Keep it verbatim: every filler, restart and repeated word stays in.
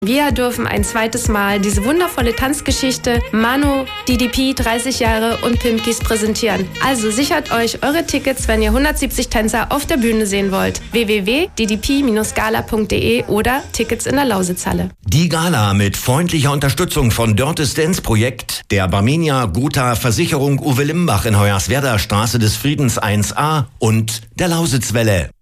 Wir dürfen ein zweites Mal diese wundervolle Tanzgeschichte Manu, D D P, dreißig Jahre und Pimpkis präsentieren. Also sichert euch eure Tickets, wenn ihr hundertsiebzig Tänzer auf der Bühne sehen wollt. w w w punkt d d p Bindestrich gala punkt d e oder Tickets in der Lausitzhalle. Die Gala mit freundlicher Unterstützung von Dörtes Dance Projekt, der Barmenia Gotha Versicherung Uwe Limbach in Hoyerswerda Straße des Friedens eins a und der Lausitzwelle.